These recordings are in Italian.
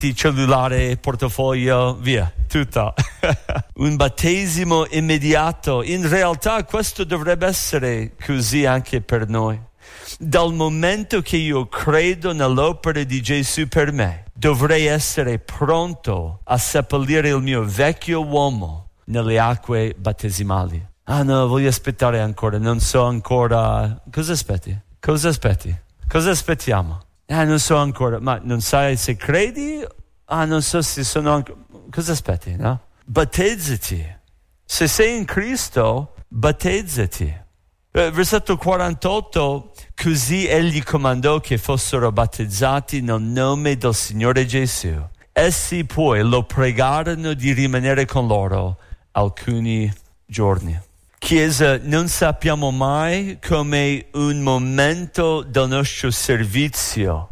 cellulare, portafoglio, via, tutto. Un battesimo immediato. In realtà questo dovrebbe essere così anche per noi. Dal momento che io credo nell'opera di Gesù per me, dovrei essere pronto a seppellire il mio vecchio uomo nelle acque battesimali. Ah no, voglio aspettare ancora, non so ancora. Cosa aspetti? Cosa aspettiamo? Non so ancora, ma non sai se credi? Non so se sono ancora. Cosa aspetti, no? Battezzati. Se sei in Cristo, battezzati. Versetto 48, così egli comandò che fossero battezzati nel nome del Signore Gesù. Essi poi lo pregarono di rimanere con loro alcuni giorni. Chiesa, non sappiamo mai come un momento del nostro servizio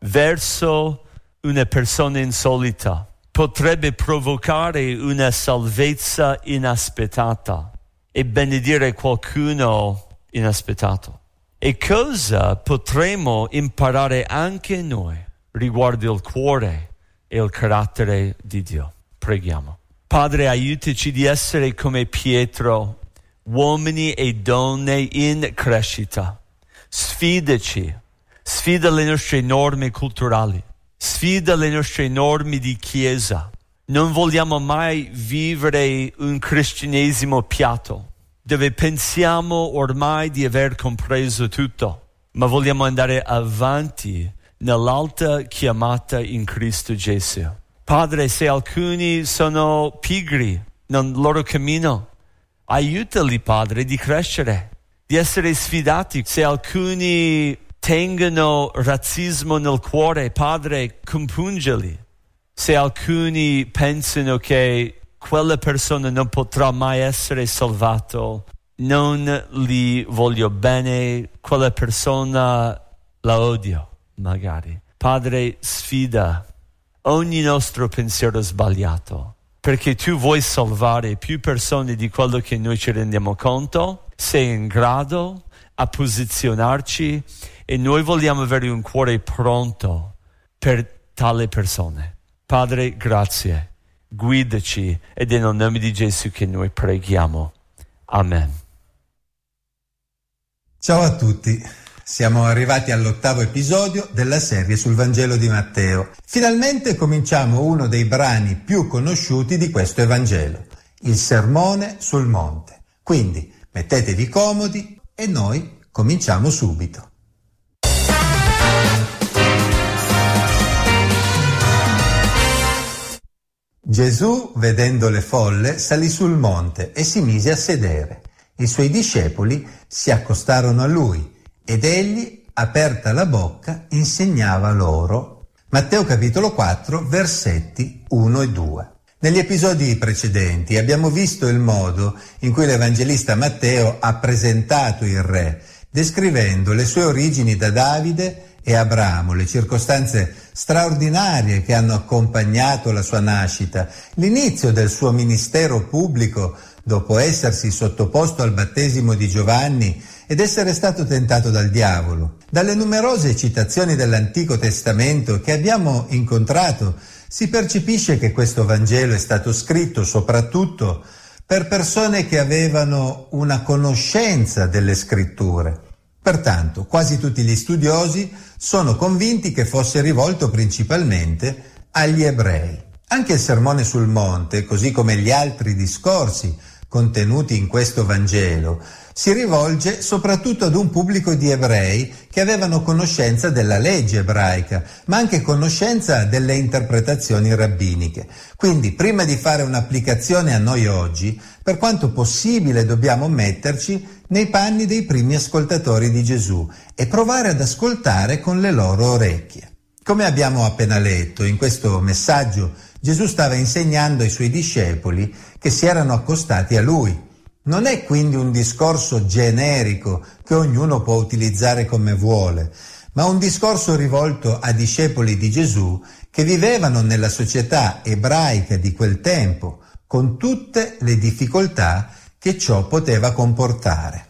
verso una persona insolita potrebbe provocare una salvezza inaspettata e benedire qualcuno inaspettato. E cosa potremo imparare anche noi riguardo il cuore e il carattere di Dio? Preghiamo. Padre, aiutaci di essere come Pietro, uomini e donne in crescita. Sfidaci, sfida le nostre norme culturali, sfida le nostre norme di chiesa. Non vogliamo mai vivere un cristianesimo piatto, dove pensiamo ormai di aver compreso tutto, ma vogliamo andare avanti nell'alta chiamata in Cristo Gesù. Padre, se alcuni sono pigri nel loro cammino, aiutali, Padre, di crescere, di essere sfidati. Se alcuni tengono razzismo nel cuore, Padre, compungeli. Se alcuni pensano che quella persona non potrà mai essere salvato, non li voglio bene, quella persona la odio, magari. Padre, sfida ogni nostro pensiero sbagliato, perché tu vuoi salvare più persone di quello che noi ci rendiamo conto. Sei in grado a posizionarci e noi vogliamo avere un cuore pronto per tale persone. Padre, grazie, guidaci ed è nel nome di Gesù che noi preghiamo. Amen. Ciao a tutti. Siamo arrivati all'8° episodio della serie sul Vangelo di Matteo. Finalmente cominciamo uno dei brani più conosciuti di questo Evangelo, il Sermone sul Monte. Quindi mettetevi comodi e noi cominciamo subito. Gesù, vedendo le folle, salì sul monte e si mise a sedere. I suoi discepoli si accostarono a lui ed egli, aperta la bocca, insegnava loro. Matteo capitolo 4, versetti 1 e 2. Negli episodi precedenti abbiamo visto il modo in cui l'Evangelista Matteo ha presentato il re, descrivendo le sue origini da Davide e Abramo, le circostanze straordinarie che hanno accompagnato la sua nascita, l'inizio del suo ministero pubblico dopo essersi sottoposto al battesimo di Giovanni ed essere stato tentato dal diavolo. Dalle numerose citazioni dell'Antico Testamento che abbiamo incontrato si percepisce che questo Vangelo è stato scritto soprattutto per persone che avevano una conoscenza delle Scritture. Pertanto, quasi tutti gli studiosi sono convinti che fosse rivolto principalmente agli ebrei. Anche il Sermone sul Monte, così come gli altri discorsi contenuti in questo Vangelo, si rivolge soprattutto ad un pubblico di ebrei che avevano conoscenza della legge ebraica, ma anche conoscenza delle interpretazioni rabbiniche. Quindi, prima di fare un'applicazione a noi oggi, per quanto possibile dobbiamo metterci nei panni dei primi ascoltatori di Gesù e provare ad ascoltare con le loro orecchie. Come abbiamo appena letto, in questo messaggio Gesù stava insegnando ai suoi discepoli che si erano accostati a lui. Non è quindi un discorso generico che ognuno può utilizzare come vuole, ma un discorso rivolto a discepoli di Gesù che vivevano nella società ebraica di quel tempo, con tutte le difficoltà che ciò poteva comportare.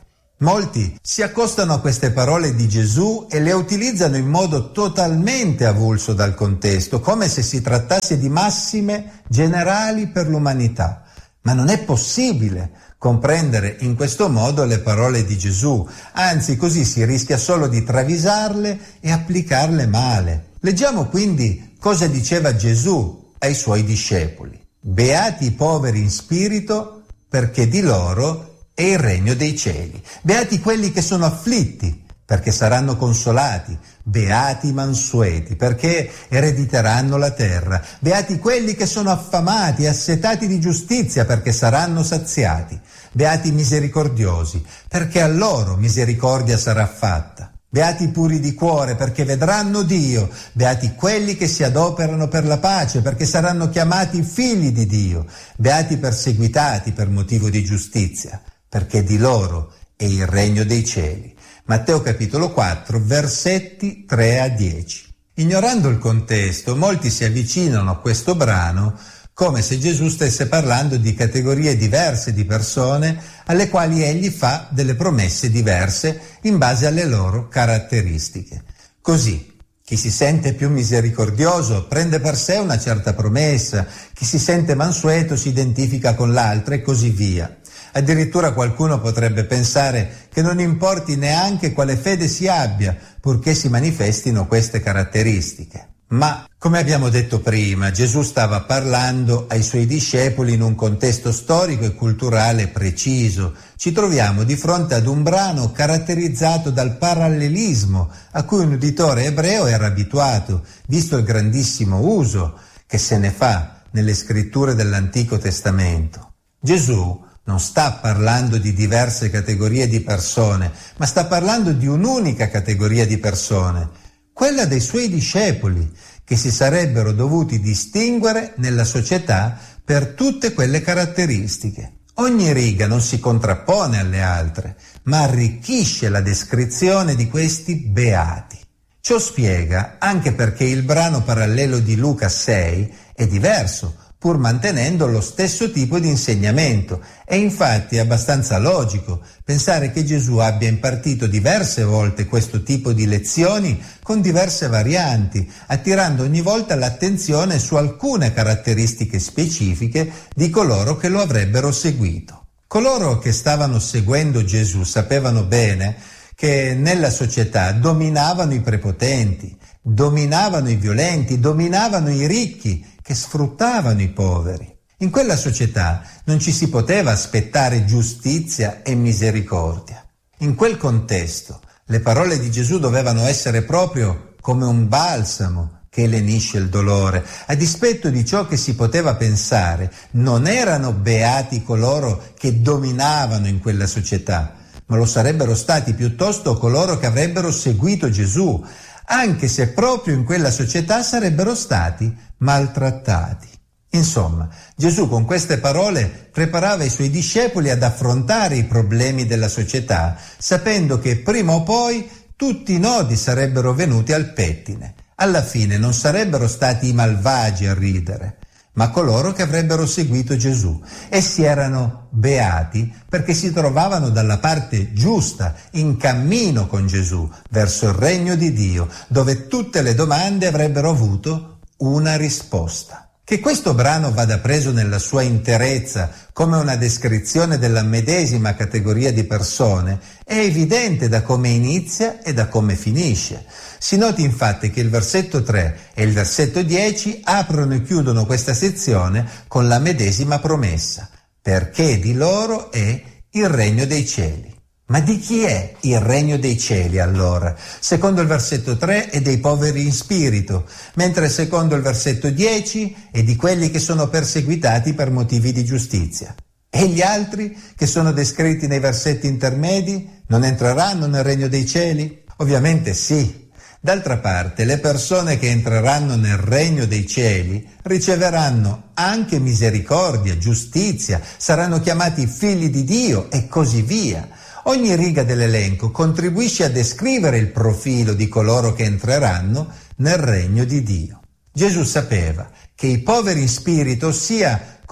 Molti si accostano a queste parole di Gesù e le utilizzano in modo totalmente avulso dal contesto, come se si trattasse di massime generali per l'umanità. Ma non è possibile comprendere in questo modo le parole di Gesù, anzi così si rischia solo di travisarle e applicarle male. Leggiamo quindi cosa diceva Gesù ai suoi discepoli. Beati i poveri in spirito, perché di loro è il regno dei cieli. Beati quelli che sono afflitti, perché saranno consolati. Beati i mansueti, perché erediteranno la terra. Beati quelli che sono affamati e assetati di giustizia, perché saranno saziati. Beati i misericordiosi, perché a loro misericordia sarà fatta. Beati i puri di cuore, perché vedranno Dio. Beati quelli che si adoperano per la pace, perché saranno chiamati figli di Dio. Beati i perseguitati per motivo di giustizia, perché di loro è il regno dei cieli. Matteo capitolo 4, versetti 3 a 10. Ignorando il contesto, molti si avvicinano a questo brano come se Gesù stesse parlando di categorie diverse di persone alle quali egli fa delle promesse diverse in base alle loro caratteristiche. Così, chi si sente più misericordioso prende per sé una certa promessa, chi si sente mansueto si identifica con l'altra e così via. Addirittura qualcuno potrebbe pensare che non importi neanche quale fede si abbia, purché si manifestino queste caratteristiche. Ma, come abbiamo detto prima, Gesù stava parlando ai suoi discepoli in un contesto storico e culturale preciso. Ci troviamo di fronte ad un brano caratterizzato dal parallelismo a cui un uditore ebreo era abituato, visto il grandissimo uso che se ne fa nelle scritture dell'Antico Testamento. Gesù non sta parlando di diverse categorie di persone, ma sta parlando di un'unica categoria di persone, quella dei suoi discepoli, che si sarebbero dovuti distinguere nella società per tutte quelle caratteristiche. Ogni riga non si contrappone alle altre, ma arricchisce la descrizione di questi beati. Ciò spiega anche perché il brano parallelo di Luca 6 è diverso, pur mantenendo lo stesso tipo di insegnamento. E infatti è abbastanza logico pensare che Gesù abbia impartito diverse volte questo tipo di lezioni con diverse varianti, attirando ogni volta l'attenzione su alcune caratteristiche specifiche di coloro che lo avrebbero seguito. Coloro che stavano seguendo Gesù sapevano bene che nella società dominavano i prepotenti, dominavano i violenti, dominavano i ricchi, che sfruttavano i poveri. In quella società non ci si poteva aspettare giustizia e misericordia. In quel contesto le parole di Gesù dovevano essere proprio come un balsamo che lenisce il dolore. A dispetto di ciò che si poteva pensare, non erano beati coloro che dominavano in quella società, ma lo sarebbero stati piuttosto coloro che avrebbero seguito Gesù, anche se proprio in quella società sarebbero stati maltrattati. Insomma, Gesù con queste parole preparava i suoi discepoli ad affrontare i problemi della società, sapendo che prima o poi tutti i nodi sarebbero venuti al pettine. Alla fine non sarebbero stati i malvagi a ridere, ma coloro che avrebbero seguito Gesù. Essi erano beati perché si trovavano dalla parte giusta, in cammino con Gesù, verso il regno di Dio, dove tutte le domande avrebbero avuto una risposta. Che questo brano vada preso nella sua interezza come una descrizione della medesima categoria di persone è evidente da come inizia e da come finisce. Si noti infatti che il versetto 3 e il versetto 10 aprono e chiudono questa sezione con la medesima promessa, perché di loro è il regno dei cieli. Ma di chi è il regno dei cieli allora? Secondo il versetto 3 è dei poveri in spirito, mentre secondo il versetto 10 è di quelli che sono perseguitati per motivi di giustizia. E gli altri, che sono descritti nei versetti intermedi, non entreranno nel regno dei cieli? Ovviamente sì. D'altra parte, le persone che entreranno nel regno dei cieli riceveranno anche misericordia, giustizia, saranno chiamati figli di Dio e così via. Ogni riga dell'elenco contribuisce a descrivere il profilo di coloro che entreranno nel regno di Dio. Gesù sapeva che i poveri in spirito, ossia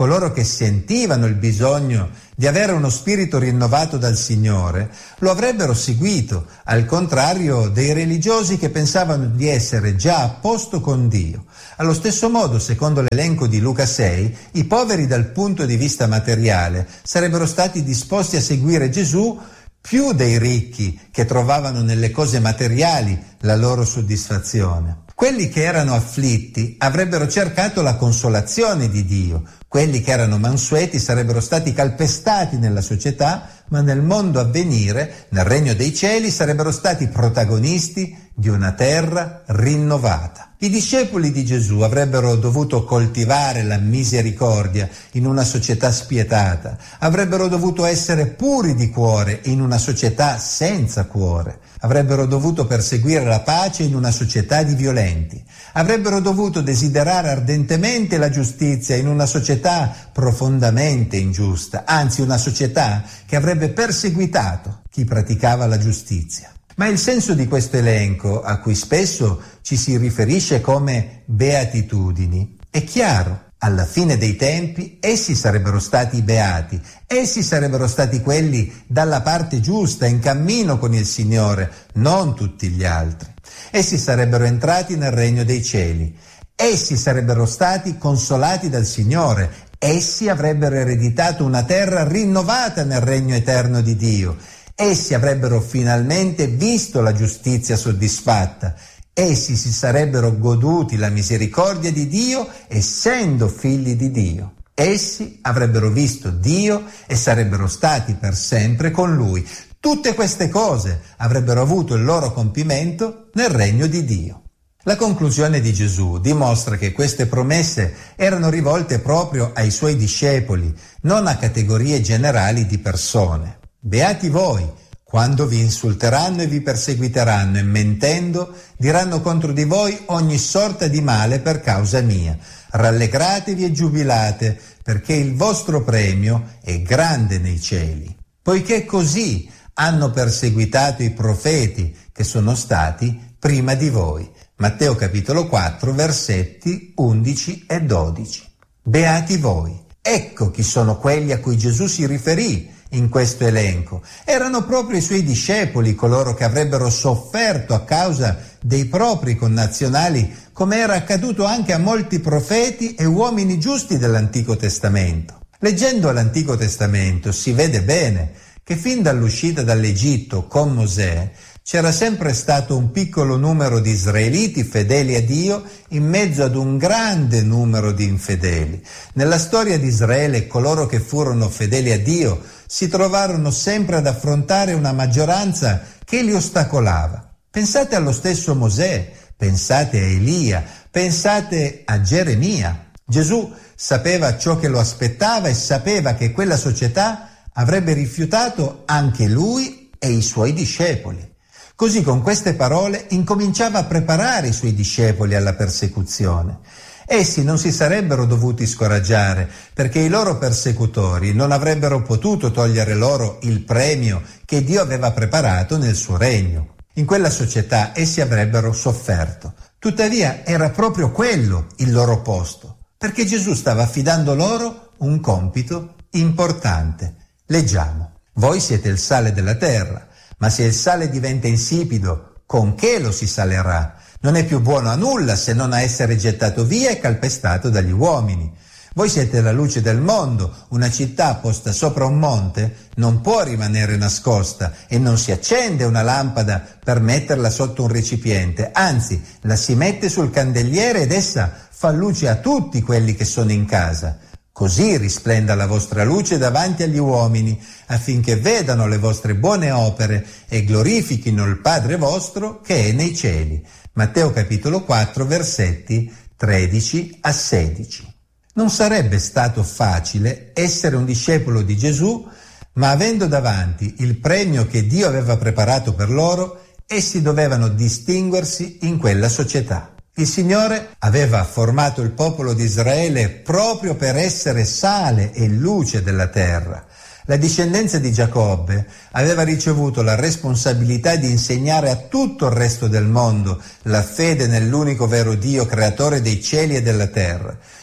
coloro che sentivano il bisogno di avere uno spirito rinnovato dal Signore, lo avrebbero seguito, al contrario dei religiosi che pensavano di essere già a posto con Dio. Allo stesso modo, secondo l'elenco di Luca 6, i poveri dal punto di vista materiale sarebbero stati disposti a seguire Gesù più dei ricchi che trovavano nelle cose materiali la loro soddisfazione. Quelli che erano afflitti avrebbero cercato la consolazione di Dio. Quelli che erano mansueti sarebbero stati calpestati nella società, ma nel mondo a venire, nel regno dei cieli, sarebbero stati protagonisti di una terra rinnovata. I discepoli di Gesù avrebbero dovuto coltivare la misericordia in una società spietata, avrebbero dovuto essere puri di cuore in una società senza cuore, avrebbero dovuto perseguire la pace in una società di violenti, avrebbero dovuto desiderare ardentemente la giustizia in una società profondamente ingiusta, anzi una società che avrebbe perseguitato chi praticava la giustizia. Ma il senso di questo elenco, a cui spesso ci si riferisce come beatitudini, è chiaro. Alla fine dei tempi essi sarebbero stati i beati, essi sarebbero stati quelli dalla parte giusta, in cammino con il Signore, non tutti gli altri. Essi sarebbero entrati nel regno dei cieli, essi sarebbero stati consolati dal Signore, essi avrebbero ereditato una terra rinnovata nel regno eterno di Dio, essi avrebbero finalmente visto la giustizia soddisfatta, essi si sarebbero goduti la misericordia di Dio essendo figli di Dio. Essi avrebbero visto Dio e sarebbero stati per sempre con Lui. Tutte queste cose avrebbero avuto il loro compimento nel regno di Dio. La conclusione di Gesù dimostra che queste promesse erano rivolte proprio ai Suoi discepoli, non a categorie generali di persone. Beati voi, quando vi insulteranno e vi perseguiteranno e mentendo diranno contro di voi ogni sorta di male per causa mia. Rallegratevi e giubilate, perché il vostro premio è grande nei cieli. Poiché così hanno perseguitato i profeti che sono stati prima di voi. Matteo capitolo 4, versetti 11 e 12. Beati voi. Ecco chi sono quelli a cui Gesù si riferì in questo elenco. Erano proprio i Suoi discepoli coloro che avrebbero sofferto a causa dei propri connazionali, come era accaduto anche a molti profeti e uomini giusti dell'Antico Testamento. Leggendo l'Antico Testamento si vede bene che fin dall'uscita dall'Egitto con Mosè c'era sempre stato un piccolo numero di israeliti fedeli a Dio in mezzo ad un grande numero di infedeli. Nella storia di Israele coloro che furono fedeli a Dio si trovarono sempre ad affrontare una maggioranza che li ostacolava. Pensate allo stesso Mosè, pensate a Elia, pensate a Geremia. Gesù sapeva ciò che lo aspettava e sapeva che quella società avrebbe rifiutato anche lui e i Suoi discepoli. Così con queste parole incominciava a preparare i Suoi discepoli alla persecuzione. Essi non si sarebbero dovuti scoraggiare perché i loro persecutori non avrebbero potuto togliere loro il premio che Dio aveva preparato nel suo regno. In quella società essi avrebbero sofferto. Tuttavia era proprio quello il loro posto, perché Gesù stava affidando loro un compito importante. Leggiamo. Voi siete il sale della terra. Ma se il sale diventa insipido, con che lo si salerà? Non è più buono a nulla se non a essere gettato via e calpestato dagli uomini. Voi siete la luce del mondo. Una città posta sopra un monte non può rimanere nascosta e non si accende una lampada per metterla sotto un recipiente. Anzi, la si mette sul candeliere ed essa fa luce a tutti quelli che sono in casa. Così risplenda la vostra luce davanti agli uomini, affinché vedano le vostre buone opere e glorifichino il Padre vostro che è nei cieli. Matteo capitolo 4, versetti 13 a 16. Non sarebbe stato facile essere un discepolo di Gesù, ma avendo davanti il premio che Dio aveva preparato per loro, essi dovevano distinguersi in quella società. Il Signore aveva formato il popolo di Israele proprio per essere sale e luce della terra. La discendenza di Giacobbe aveva ricevuto la responsabilità di insegnare a tutto il resto del mondo la fede nell'unico vero Dio, creatore dei cieli e della terra.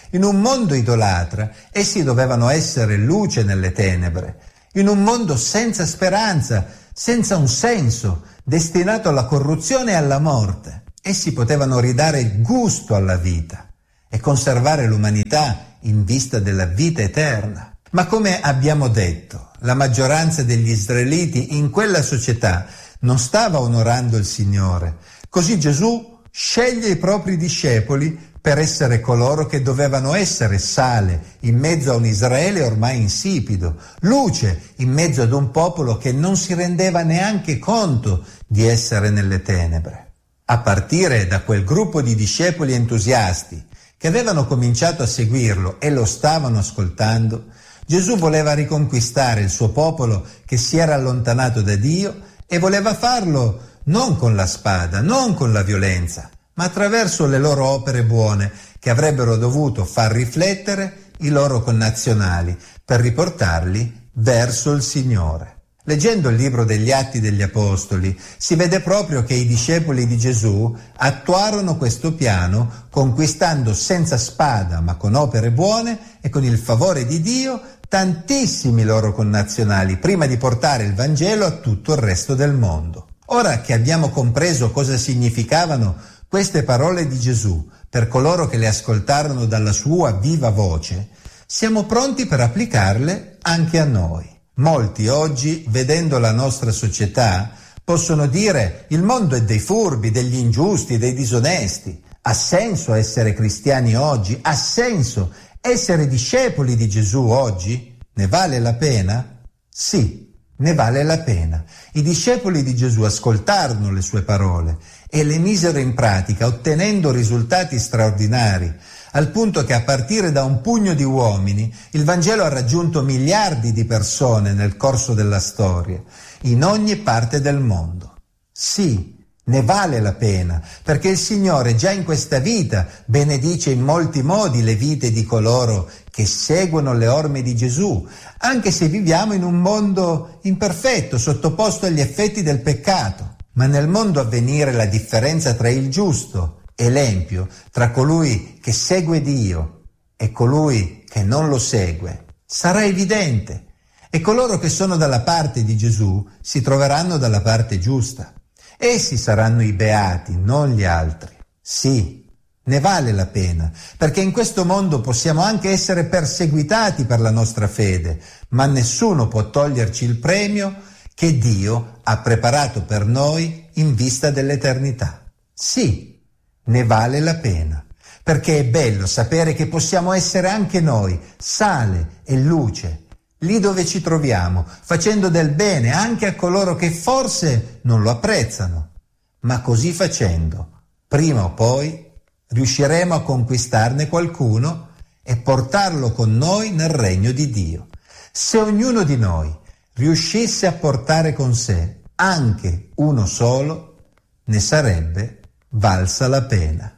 In un mondo idolatra, essi dovevano essere luce nelle tenebre. In un mondo senza speranza, senza un senso, destinato alla corruzione e alla morte, essi potevano ridare gusto alla vita e conservare l'umanità in vista della vita eterna. Ma come abbiamo detto, la maggioranza degli israeliti in quella società non stava onorando il Signore. Così Gesù sceglie i propri discepoli per essere coloro che dovevano essere sale in mezzo a un Israele ormai insipido, luce in mezzo ad un popolo che non si rendeva neanche conto di essere nelle tenebre. A partire da quel gruppo di discepoli entusiasti che avevano cominciato a seguirlo e lo stavano ascoltando, Gesù voleva riconquistare il suo popolo che si era allontanato da Dio e voleva farlo non con la spada, non con la violenza, ma attraverso le loro opere buone che avrebbero dovuto far riflettere i loro connazionali per riportarli verso il Signore. Leggendo il libro degli Atti degli Apostoli si vede proprio che i discepoli di Gesù attuarono questo piano conquistando senza spada ma con opere buone e con il favore di Dio tantissimi loro connazionali prima di portare il Vangelo a tutto il resto del mondo. Ora che abbiamo compreso cosa significavano queste parole di Gesù per coloro che le ascoltarono dalla sua viva voce, siamo pronti per applicarle anche a noi. Molti oggi, vedendo la nostra società, possono dire: il mondo è dei furbi, degli ingiusti, dei disonesti. Ha senso essere cristiani oggi? Ha senso essere discepoli di Gesù oggi? Ne vale la pena? Sì, ne vale la pena. I discepoli di Gesù ascoltarono le sue parole e le misero in pratica, ottenendo risultati straordinari, al punto che a partire da un pugno di uomini il Vangelo ha raggiunto miliardi di persone nel corso della storia, in ogni parte del mondo. Sì, ne vale la pena, perché il Signore già in questa vita benedice in molti modi le vite di coloro che seguono le orme di Gesù, anche se viviamo in un mondo imperfetto, sottoposto agli effetti del peccato. Ma nel mondo a venire la differenza tra il giusto e l'empio, tra colui che segue Dio e colui che non lo segue, sarà evidente, e coloro che sono dalla parte di Gesù si troveranno dalla parte giusta. Essi saranno i beati, non gli altri. Sì, ne vale la pena, perché in questo mondo possiamo anche essere perseguitati per la nostra fede, ma nessuno può toglierci il premio che Dio ha preparato per noi in vista dell'eternità. Sì, ne vale la pena, perché è bello sapere che possiamo essere anche noi sale e luce, lì dove ci troviamo, facendo del bene anche a coloro che forse non lo apprezzano, ma così facendo, prima o poi, riusciremo a conquistarne qualcuno e portarlo con noi nel regno di Dio. Se ognuno di noi riuscisse a portare con sé anche uno solo, ne sarebbe valsa la pena.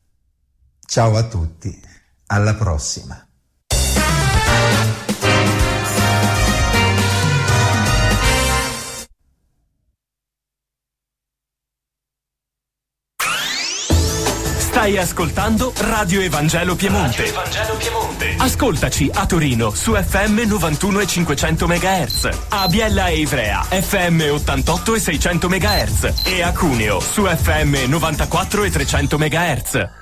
Ciao a tutti, alla prossima. Stai ascoltando Radio Evangelo Piemonte. Radio Evangelo Piemonte. Ascoltaci a Torino su FM 91 e 500 MHz, a Biella e Ivrea FM 88 e 600 MHz e a Cuneo su FM 94 e 300 MHz.